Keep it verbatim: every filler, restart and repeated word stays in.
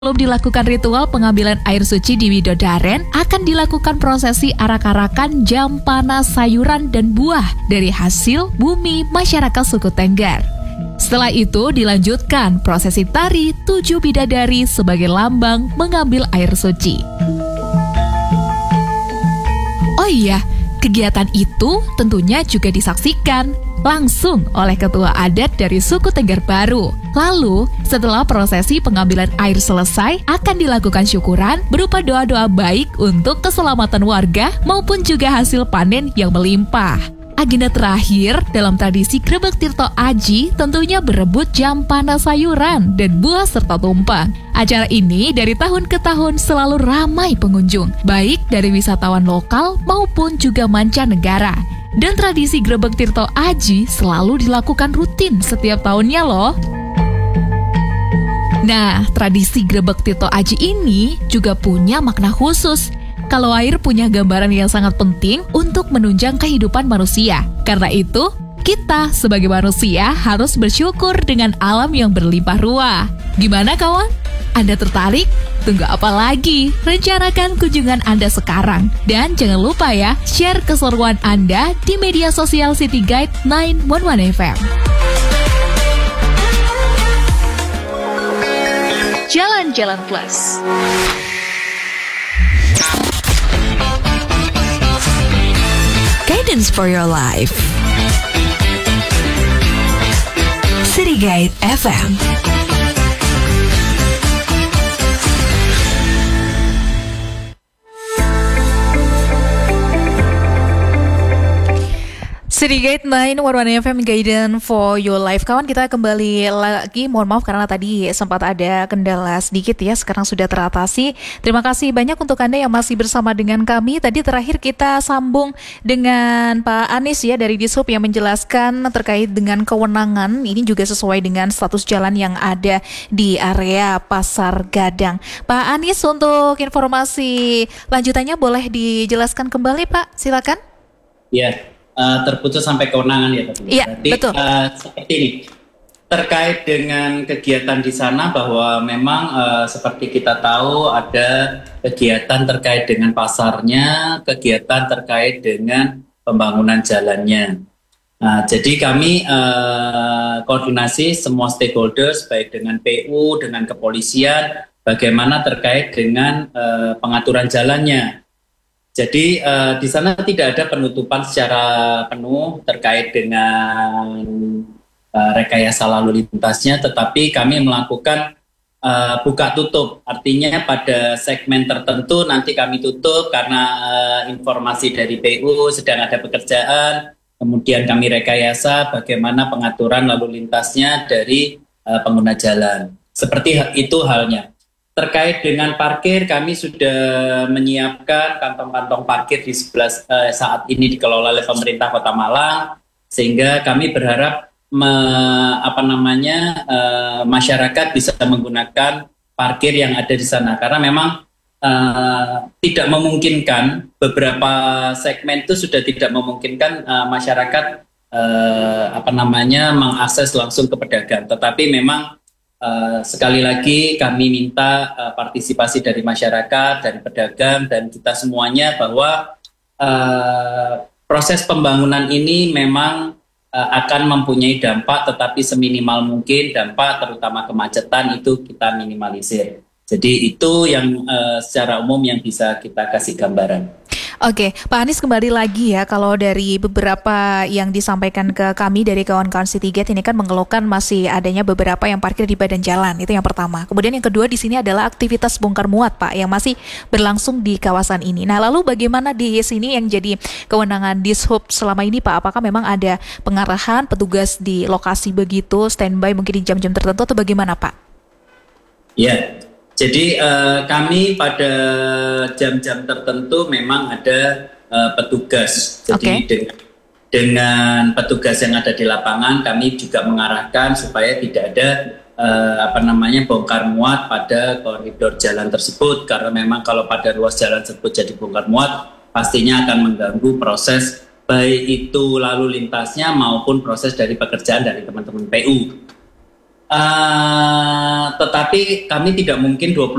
Sebelum dilakukan ritual pengambilan air suci di Widodaren, akan dilakukan prosesi arak-arakan jampana sayuran dan buah dari hasil bumi masyarakat suku Tengger. Setelah itu dilanjutkan prosesi tari tujuh bidadari sebagai lambang mengambil air suci. Oh iya, kegiatan itu tentunya juga disaksikan langsung oleh ketua adat dari suku Tengger Baru. Lalu, setelah prosesi pengambilan air selesai, akan dilakukan syukuran berupa doa-doa baik untuk keselamatan warga maupun juga hasil panen yang melimpah. Agenda terakhir dalam tradisi Grebeg Tirto Aji tentunya berebut jampana sayuran dan buah serta tumpeng. Acara ini dari tahun ke tahun selalu ramai pengunjung, baik dari wisatawan lokal maupun juga mancanegara. Dan tradisi Grebeg Tirto Aji selalu dilakukan rutin setiap tahunnya loh. Nah, tradisi Grebeg Tirto Aji ini juga punya makna khusus. Kalau air punya gambaran yang sangat penting untuk menunjang kehidupan manusia. Karena itu, kita sebagai manusia harus bersyukur dengan alam yang berlimpah ruah. Gimana kawan? Anda tertarik? Tunggu apa lagi? Rencanakan kunjungan Anda sekarang. Dan jangan lupa ya, share keseruan Anda di media sosial City Guide sembilan satu satu F M. Jalan-Jalan Plus. Guidance for your life. City Guide F M. City Guide sembilan satu satu F M, Guidance for your life. Kawan, kita kembali lagi. Mohon maaf karena tadi sempat ada kendala sedikit ya. Sekarang sudah teratasi. Terima kasih banyak untuk Anda yang masih bersama dengan kami. Tadi terakhir kita sambung dengan Pak Anies ya dari Dishub yang menjelaskan terkait dengan kewenangan. Ini juga sesuai dengan status jalan yang ada di area Pasar Gadang. Pak Anies, untuk informasi lanjutannya boleh dijelaskan kembali Pak? Silakan. Ya. Uh, terputus sampai kewenangan ya tadi. Iya, betul. Uh, seperti ini, terkait dengan kegiatan di sana bahwa memang uh, seperti kita tahu ada kegiatan terkait dengan pasarnya, kegiatan terkait dengan pembangunan jalannya. Nah, jadi kami uh, koordinasi semua stakeholders baik dengan P U, dengan kepolisian, bagaimana terkait dengan uh, pengaturan jalannya. Jadi uh, di sana tidak ada penutupan secara penuh terkait dengan uh, rekayasa lalu lintasnya, tetapi kami melakukan uh, buka tutup. Artinya pada segmen tertentu nanti kami tutup karena uh, informasi dari P U sedang ada pekerjaan, kemudian kami rekayasa bagaimana pengaturan lalu lintasnya dari uh, pengguna jalan. Seperti itu halnya. Terkait dengan parkir, kami sudah menyiapkan kantong-kantong parkir di sebelah eh, saat ini dikelola oleh pemerintah Kota Malang, sehingga kami berharap me, apa namanya eh, masyarakat bisa menggunakan parkir yang ada di sana, karena memang eh, tidak memungkinkan, beberapa segmen itu sudah tidak memungkinkan eh, masyarakat eh, apa namanya mengakses langsung ke pedagang, tetapi memang Uh, sekali lagi kami minta uh, partisipasi dari masyarakat, dari pedagang, dan kita semuanya bahwa uh, proses pembangunan ini memang uh, akan mempunyai dampak, tetapi seminimal mungkin dampak terutama kemacetan itu kita minimalisir. Jadi itu yang uh, secara umum yang bisa kita kasih gambaran. Oke, Pak Anies, kembali lagi ya, kalau dari beberapa yang disampaikan ke kami dari kawan-kawan City Guide ini kan mengeluhkan masih adanya beberapa yang parkir di badan jalan, itu yang pertama. Kemudian yang kedua di sini adalah aktivitas bongkar muat Pak yang masih berlangsung di kawasan ini. Nah, lalu bagaimana di sini yang jadi kewenangan Dishub selama ini Pak? Apakah memang ada pengarahan petugas di lokasi begitu, standby mungkin di jam-jam tertentu atau bagaimana Pak? Ya. Jadi uh, kami pada jam-jam tertentu memang ada uh, petugas. Jadi okay. dengan, dengan petugas yang ada di lapangan kami juga mengarahkan supaya tidak ada uh, apa namanya bongkar muat pada koridor jalan tersebut, karena memang kalau pada ruas jalan tersebut jadi bongkar muat pastinya akan mengganggu proses baik itu lalu lintasnya maupun proses dari pekerjaan dari teman-teman P U. Uh, tetapi kami tidak mungkin